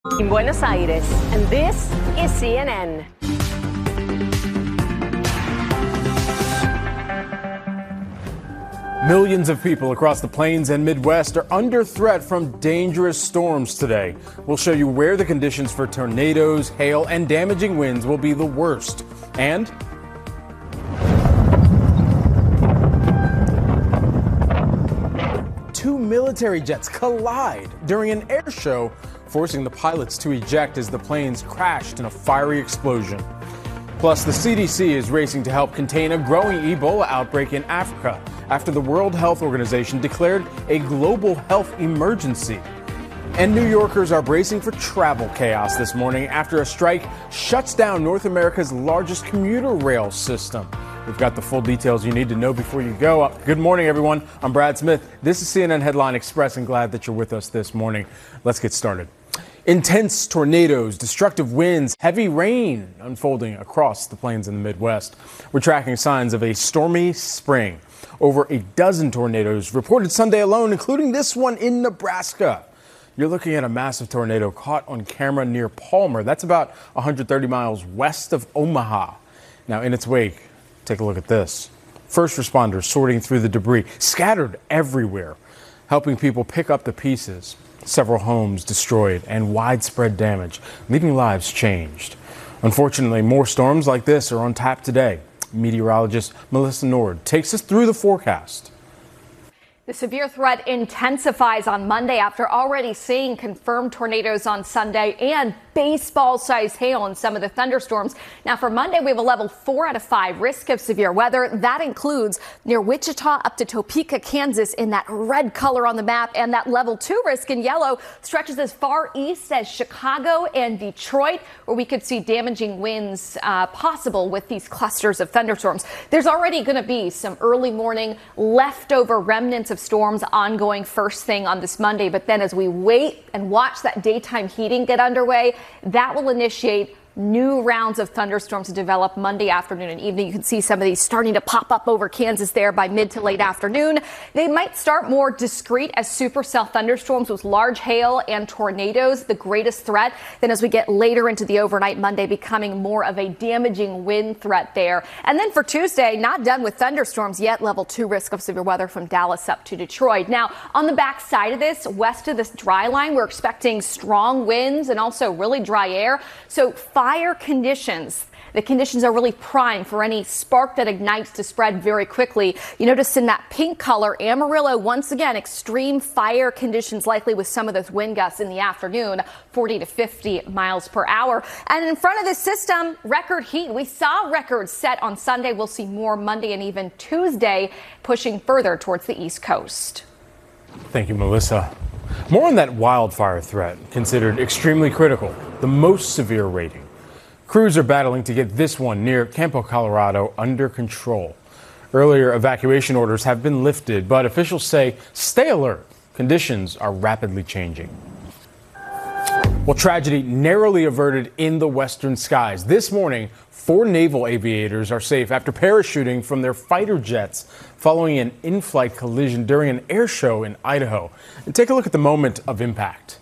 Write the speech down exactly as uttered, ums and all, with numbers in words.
In Buenos Aires, and this is C N N. Millions of people across the plains and Midwest are under threat from dangerous storms today. We'll show you where the conditions for tornadoes, hail, and damaging winds will be the worst. And two military jets collide during an air show, forcing the pilots to eject as the planes crashed in a fiery explosion. Plus, the C D C is racing to help contain a growing Ebola outbreak in Africa after the World Health Organization declared a global health emergency. And New Yorkers are bracing for travel chaos this morning after a strike shuts down North America's largest commuter rail system. We've got the full details you need to know before you go. Good morning, everyone. I'm Brad Smith. This is C N N Headline Express, and glad that you're with us this morning. Let's get started. Intense tornadoes, destructive winds, heavy rain unfolding across the plains in the Midwest. We're tracking signs of a stormy spring. Over a dozen tornadoes reported Sunday alone, including this one in Nebraska. You're looking at a massive tornado caught on camera near Palmer. That's about one hundred thirty miles west of Omaha. Now, in its wake, take a look at this. First responders sorting through the debris scattered everywhere, helping people pick up the pieces. Several homes destroyed and widespread damage, leaving lives changed. Unfortunately, more storms like this are on tap today. Meteorologist Melissa Nord takes us through the forecast. The severe threat intensifies on Monday after already seeing confirmed tornadoes on Sunday and baseball-sized hail in some of the thunderstorms. Now, for Monday, we have a level four out of five risk of severe weather. That includes near Wichita up to Topeka, Kansas in that red color on the map. And that level two risk in yellow stretches as far east as Chicago and Detroit, where we could see damaging winds uh, possible with these clusters of thunderstorms. There's already going to be some early morning leftover remnants of storms ongoing first thing on this Monday. But then as we wait and watch that daytime heating get underway, that will initiate new rounds of thunderstorms to develop Monday afternoon and evening. You can see some of these starting to pop up over Kansas there by mid to late afternoon. They might start more discreet as supercell thunderstorms with large hail and tornadoes, the greatest threat. Then as we get later into the overnight Monday, becoming more of a damaging wind threat there. And then for Tuesday, not done with thunderstorms yet. Level two risk of severe weather from Dallas up to Detroit. Now, on the back side of this, west of this dry line, we're expecting strong winds and also really dry air. So fire conditions. The conditions are really prime for any spark that ignites to spread very quickly. You notice in that pink color, Amarillo, once again, extreme fire conditions likely with some of those wind gusts in the afternoon, forty to fifty miles per hour. And in front of this system, record heat. We saw records set on Sunday. We'll see more Monday and even Tuesday, pushing further towards the East Coast. Thank you, Melissa. More on that wildfire threat, considered extremely critical, the most severe rating. Crews are battling to get this one near Campo, Colorado, under control. Earlier evacuation orders have been lifted, but officials say stay alert. Conditions are rapidly changing. Well, tragedy narrowly averted in the western skies. This morning, four naval aviators are safe after parachuting from their fighter jets following an in-flight collision during an air show in Idaho. And take a look at the moment of impact.